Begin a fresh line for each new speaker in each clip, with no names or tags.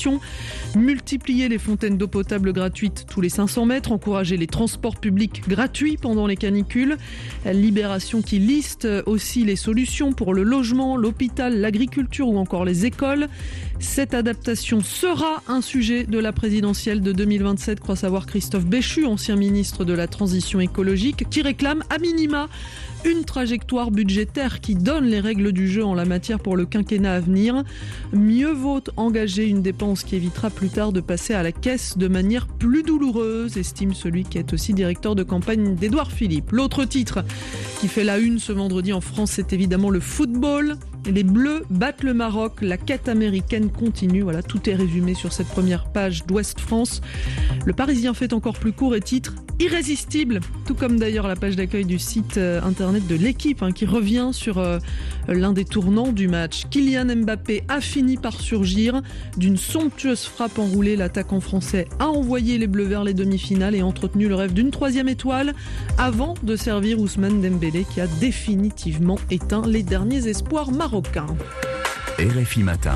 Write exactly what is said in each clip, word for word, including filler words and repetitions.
population, multiplier les fontaines d'eau potable gratuites tous les cinq cents mètres, encourager les transports publics gratuits pendant les canicules. Libération qui liste aussi les solutions pour le logement, l'hôpital, l'agriculture ou encore les écoles. Cette adaptation sera un sujet de la présidentielle de deux mille vingt-sept, croit savoir Christophe Béchu, ancien ministre de la Transition écologique, qui réclame à minima une trajectoire budgétaire qui donne les règles du jeu en la matière pour le quinquennat à venir. Mieux vaut engager une dépense qui évitera plus tard de passer à la caisse de manière plus douloureuse, estime celui qui est aussi directeur de campagne d'Édouard Philippe. L'autre titre qui fait la une ce vendredi en France, c'est évidemment le football. Les Bleus battent le Maroc, la quête américaine continue. Voilà, tout est résumé sur cette première page d'Ouest France. Le Parisien fait encore plus court et titre irrésistible, tout comme d'ailleurs la page d'accueil du site internet de l'équipe hein, qui revient sur euh, l'un des tournants du match. Kylian Mbappé a fini par surgir. D'une somptueuse frappe enroulée, l'attaquant français a envoyé les Bleus vers les demi-finales et entretenu le rêve d'une troisième étoile avant de servir Ousmane Dembélé qui a définitivement éteint les derniers espoirs marocains.
R F I Matin.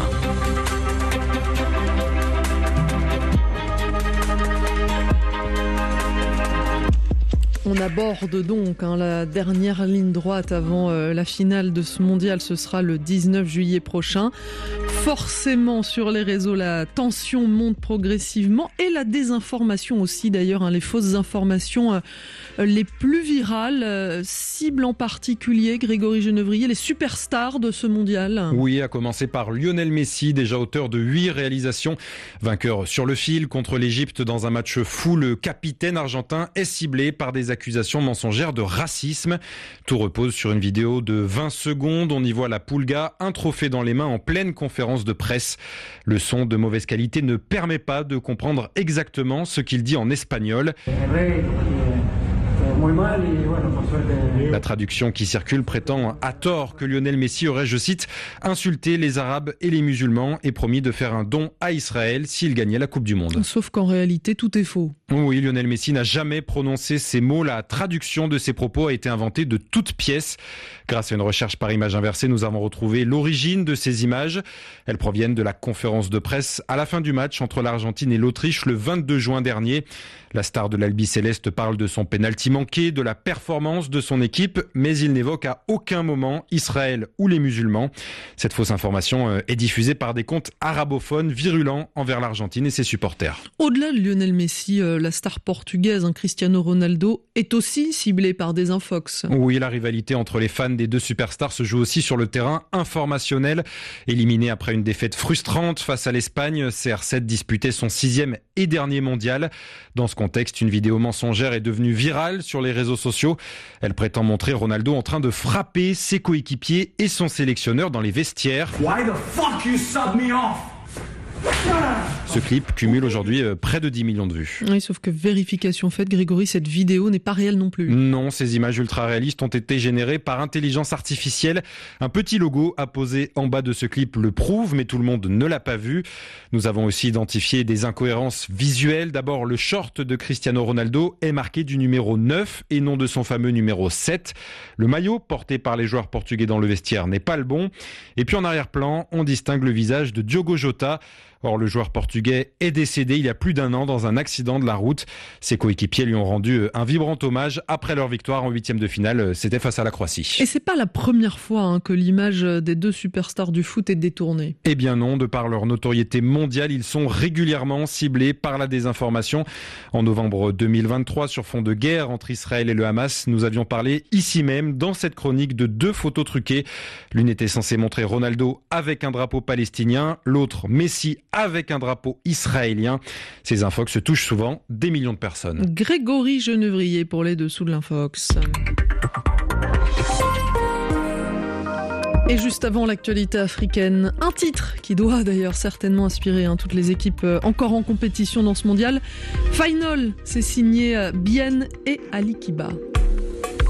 On aborde donc hein, la dernière ligne droite avant euh, la finale de ce mondial. Ce sera le dix-neuf juillet prochain. Forcément, sur les réseaux, la tension monte progressivement et la désinformation aussi d'ailleurs. Hein, les fausses informations euh, les plus virales euh, ciblent en particulier, Grégory Genevrier, les superstars de ce mondial.
Oui, à commencer par Lionel Messi, déjà auteur de huit réalisations. Vainqueur sur le fil contre l'Égypte dans un match fou, le capitaine argentin est ciblé par des accusations mensongères de racisme. Tout repose sur une vidéo de vingt secondes. On y voit la Pulga, un trophée dans les mains en pleine conférence de presse. Le son de mauvaise qualité ne permet pas de comprendre exactement ce qu'il dit en espagnol. La traduction qui circule prétend à tort que Lionel Messi aurait, je cite, insulté les Arabes et les musulmans et promis de faire un don à Israël s'il gagnait la Coupe du Monde.
Sauf qu'en réalité, tout est faux.
Oui, Lionel Messi n'a jamais prononcé ces mots. La traduction de ses propos a été inventée de toutes pièces. Grâce à une recherche par image inversée, nous avons retrouvé l'origine de ces images. Elles proviennent de la conférence de presse à la fin du match entre l'Argentine et l'Autriche le vingt-deux juin dernier. La star de l'Albi Céleste parle de son pénalty manqué, de la performance de son équipe, mais il n'évoque à aucun moment Israël ou les musulmans. Cette fausse information est diffusée par des comptes arabophones virulents envers l'Argentine et ses supporters.
Au-delà de Lionel Messi, la star portugaise hein, Cristiano Ronaldo est aussi ciblée par des infox.
Oui, la rivalité entre les fans des deux superstars se joue aussi sur le terrain informationnel. Éliminé après une défaite frustrante face à l'Espagne, C R sept disputait son sixième et dernier mondial. Dans ce contexte, une vidéo mensongère est devenue virale sur les réseaux sociaux. Elle prétend montrer Ronaldo en train de frapper ses coéquipiers et son sélectionneur dans les vestiaires. Why the fuck you sub me off? Ce clip cumule aujourd'hui près de dix millions de vues.
Oui, sauf que vérification faite, Grégory, cette vidéo n'est pas réelle non plus.
Non, ces images ultra réalistes ont été générées par intelligence artificielle. Un petit logo apposé en bas de ce clip le prouve, mais tout le monde ne l'a pas vu. Nous avons aussi identifié des incohérences visuelles. D'abord, le short de Cristiano Ronaldo est marqué du numéro neuf et non de son fameux numéro sept. Le maillot porté par les joueurs portugais dans le vestiaire n'est pas le bon. Et puis en arrière-plan, on distingue le visage de Diogo Jota. Or, le joueur portugais est décédé il y a plus d'un an dans un accident de la route. Ses coéquipiers lui ont rendu un vibrant hommage après leur victoire en huitième de finale. C'était face à la Croatie.
Et c'est pas la première fois hein, que l'image des deux superstars du foot est détournée.
Eh bien non, de par leur notoriété mondiale, ils sont régulièrement ciblés par la désinformation. En novembre deux mille vingt-trois, sur fond de guerre entre Israël et le Hamas, nous avions parlé ici même, dans cette chronique, de deux photos truquées. L'une était censée montrer Ronaldo avec un drapeau palestinien, l'autre Messi avec un drapeau israélien. Ces infox touchent souvent des millions de personnes.
Grégory Genevrier pour les dessous de l'infox. Et juste avant l'actualité africaine, un titre qui doit d'ailleurs certainement inspirer hein, toutes les équipes encore en compétition dans ce mondial. Final, c'est signé Bien et Ali Kiba.